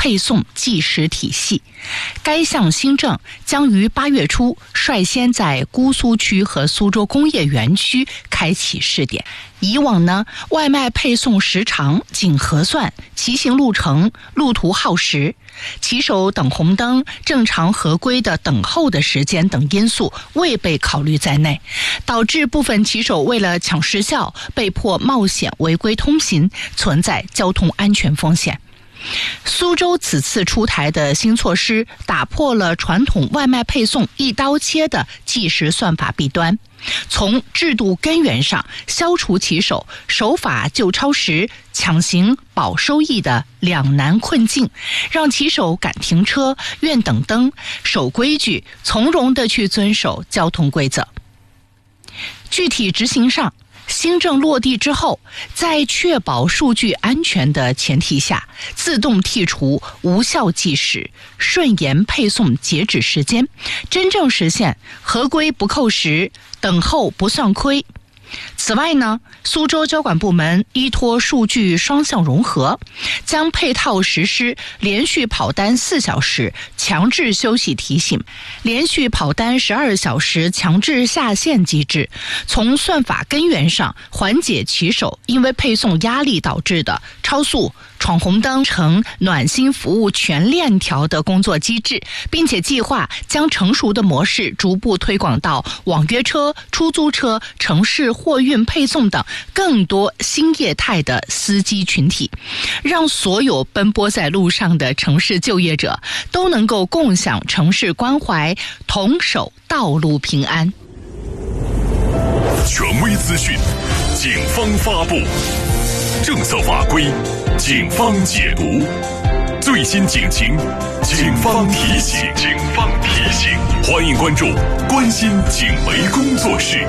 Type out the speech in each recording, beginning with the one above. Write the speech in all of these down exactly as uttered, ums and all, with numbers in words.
配送计时体系。该项新政将于八月初率先在姑苏区和苏州工业园区开启试点。以往呢，外卖配送时长仅核算骑行路程、路途耗时，骑手等红灯、正常合规的等候的时间等因素未被考虑在内，导致部分骑手为了抢时效，被迫冒险违规通行，存在交通安全风险。苏州此次出台的新措施，打破了传统外卖配送一刀切的计时算法弊端，从制度根源上消除骑手守法就超时、抢行保收益的两难困境，让骑手敢停车、愿等灯，守规矩，从容地去遵守交通规则。具体执行上，新政落地之后，在确保数据安全的前提下，自动剔除无效计时、顺延配送截止时间，真正实现合规不扣时、等候不算亏。此外呢，苏州交管部门依托数据双向融合，将配套实施连续跑单四小时强制休息提醒、连续跑单十二小时强制下线机制，从算法根源上缓解骑手因为配送压力导致的超速、闯红灯成暖心服务全链条的工作机制，并且计划将成熟的模式逐步推广到网约车、出租车、城市货运配送等更多新业态的司机群体，让所有奔波在路上的城市就业者都能够共享城市关怀，同守道路平安。 权威资讯，警方发布；政策法规，警方解读；最新警情，警方提醒。警方提醒，欢迎关注关心警媒工作室。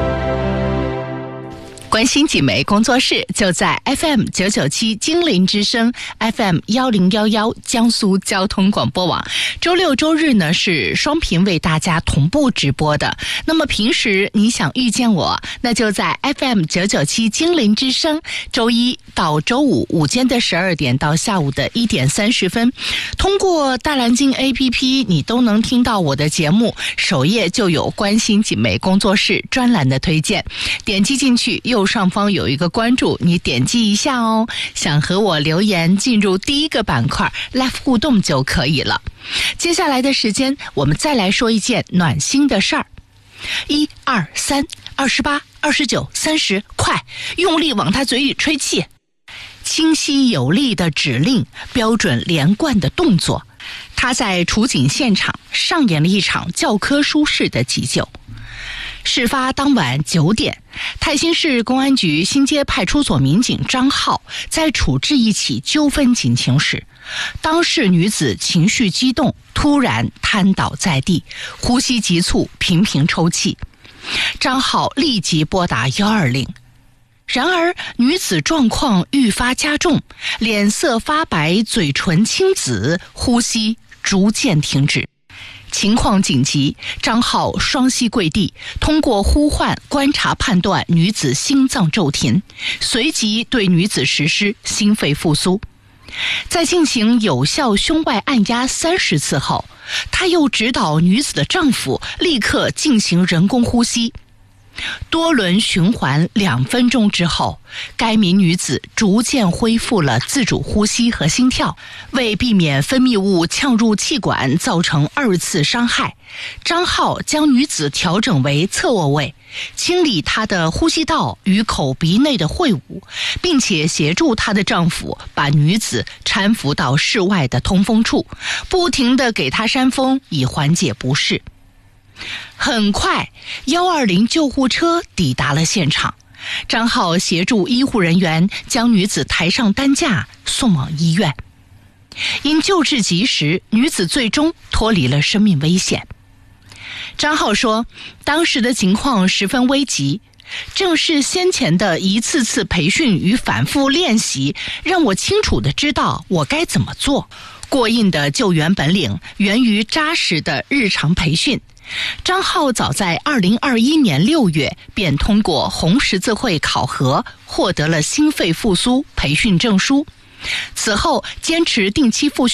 关心警媒工作室就在 F M 九九七金陵之声 F M 一零一一江苏交通广播网。周六周日呢是双频为大家同步直播的。那么平时你想遇见我，那就在 F M 九九七金陵之声，周一到周五午间的十二点到下午的一点三十分，通过大蓝鲸 A P P 你都能听到我的节目，首页就有关心警媒工作室专栏的推荐，点击进去右上方有一个关注，你点击一下哦。想和我留言进入第一个板块 Live 互动就可以了。接下来的时间，我们再来说一件暖心的事儿。一二三，二十八、二十九、三十，快，用力往他嘴里吹气。清晰有力的指令，标准连贯的动作。他在处警现场上演了一场教科书式的急救。事发当晚九点，泰兴市公安局新街派出所民警张浩在处置一起纠纷警情时，当事女子情绪激动，突然瘫倒在地，呼吸急促，频频抽泣。张浩立即拨打一二零，然而女子状况愈发加重，脸色发白，嘴唇青紫，呼吸逐渐停止。情况紧急，张浩双膝跪地，通过呼唤观察判断女子心脏骤停，随即对女子实施心肺复苏。在进行有效胸外按压三十次后，他又指导女子的丈夫立刻进行人工呼吸。多轮循环两分钟之后，该名女子逐渐恢复了自主呼吸和心跳。为避免分泌物呛入气管造成二次伤害，张浩将女子调整为侧卧位，清理她的呼吸道与口鼻内的秽物，并且协助她的丈夫把女子搀扶到室外的通风处，不停地给她扇风，以缓解不适。很快，一二零救护车抵达了现场，张浩协助医护人员将女子抬上担架送往医院。因救治及时，女子最终脱离了生命危险。张浩说，当时的情况十分危急，正是先前的一次次培训与反复练习，让我清楚地知道我该怎么做。过硬的救援本领源于扎实的日常培训。张浩早在二零二一年六月便通过红十字会考核，获得了心肺复苏培训证书。此后坚持定期复训。